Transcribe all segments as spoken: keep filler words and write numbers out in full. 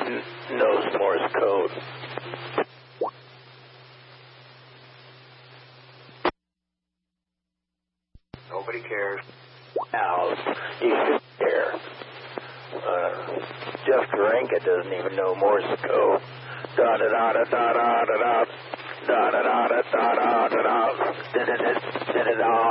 n- knows Morse code. Nobody cares. Now, he should care. Uh, Jeff Karenka doesn't even know Morse code. Da da da da da da da da da da da da da da da da da da.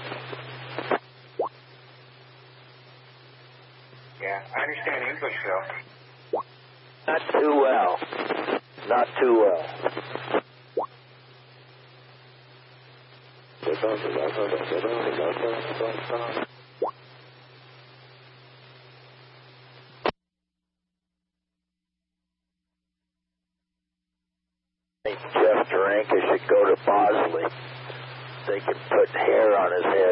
Yeah, I understand English, though. Not too well. Not too well. I think Jeff Taranka should go to Bosley. They can put hair on his head.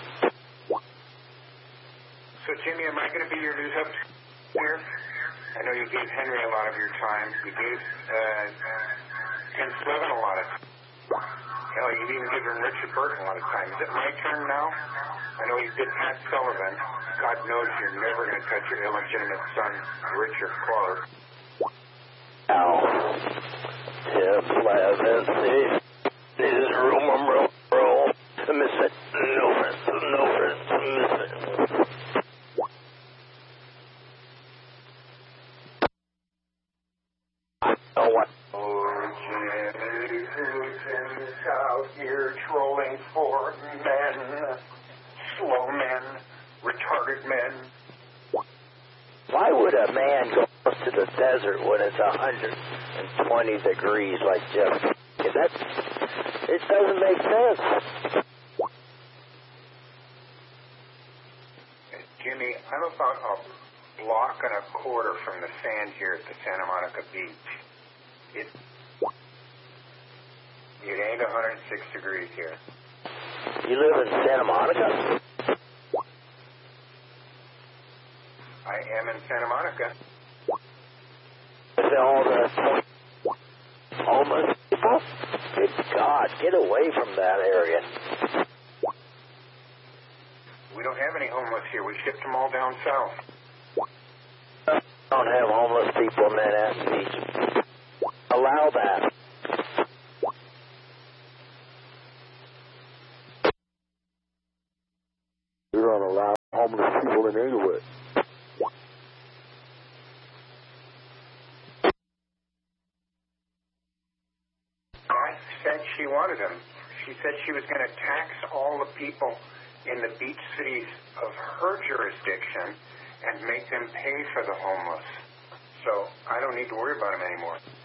So, Jimmy, am I going to be your news hub here? I know you gave Henry a lot of your time. You gave uh, Ken Slevin a lot of time. Hell, you've even given Richard Burton a lot of time. Is it my turn now? I know you did Pat Sullivan. God knows you're never going to touch your illegitimate son, Richard Clark. Now, Jeff Slevin is rumor roll, roll. Miss it. No friends, no friends, miss it. Oh, what? Oh, Jimmy, who's out here trolling for men, slow men, retarded men. Why would a man go up to the desert when it's one hundred twenty degrees like Jeff? That, it doesn't make sense. Jimmy, I'm about a block and a quarter from the sand here at the Santa Monica Beach. It, it ain't one hundred six degrees here. You live in Santa Monica? I am in Santa Monica. Is all the homeless people? Good God, get away from that area. We don't have any homeless here. We shipped them all down south. Don't have homeless people in Manhattan Beach. Allow that. You don't allow homeless people in Inglewood. I said she wanted them. She said she was going to tax all the people in the beach cities of her jurisdiction and make them pay for the homeless. So I don't need to worry about them anymore.